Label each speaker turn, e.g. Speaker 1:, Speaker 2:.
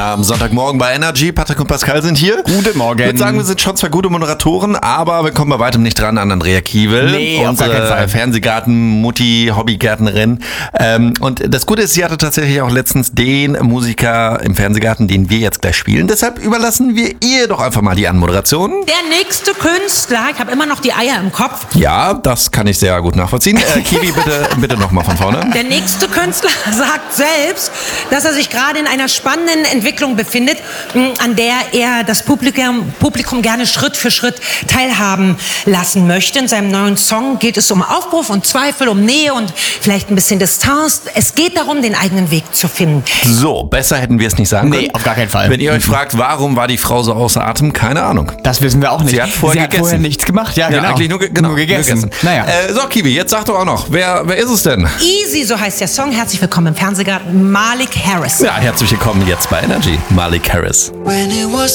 Speaker 1: Am Sonntagmorgen bei Energy. Patrick und Pascal sind hier.
Speaker 2: Guten Morgen.
Speaker 1: Ich würde sagen, wir sind schon zwei gute Moderatoren, aber wir kommen bei weitem nicht dran an Andrea Kiewel.
Speaker 2: Nee, auf gar keinen
Speaker 1: unsere
Speaker 2: Fall.
Speaker 1: Fernsehgarten-Mutti, Hobbygärtnerin. Und das Gute ist, sie hatte tatsächlich auch letztens den Musiker im Fernsehgarten, den wir jetzt gleich spielen. Deshalb überlassen wir ihr doch einfach mal die Anmoderation.
Speaker 3: Der nächste Künstler, ich habe immer noch die Eier im Kopf.
Speaker 1: Ja, das kann ich sehr gut nachvollziehen. Kiwi, bitte nochmal von vorne.
Speaker 3: Der nächste Künstler sagt selbst, dass er sich gerade in einer spannenden Entwicklung befindet, an der er das Publikum gerne Schritt für Schritt teilhaben lassen möchte. In seinem neuen Song geht es um Aufbruch und Zweifel, um Nähe und vielleicht ein bisschen Distanz. Es geht darum, den eigenen Weg zu finden.
Speaker 1: So, besser hätten wir es nicht sagen können.
Speaker 2: Nee, auf gar keinen Fall.
Speaker 1: Wenn ihr euch fragt, warum war die Frau so außer Atem, keine Ahnung.
Speaker 2: Das wissen wir auch nicht.
Speaker 1: Sie hat vorher gegessen.
Speaker 2: nichts gemacht. Ja, genau.
Speaker 1: Eigentlich nur gegessen.
Speaker 2: Naja.
Speaker 1: So, Kiwi, jetzt sag doch auch noch, wer ist es denn?
Speaker 3: Easy, so heißt der Song. Herzlich willkommen im Fernsehgarten, Malik Harris.
Speaker 1: Ja, herzlich willkommen jetzt bei Energy, Malik Harris.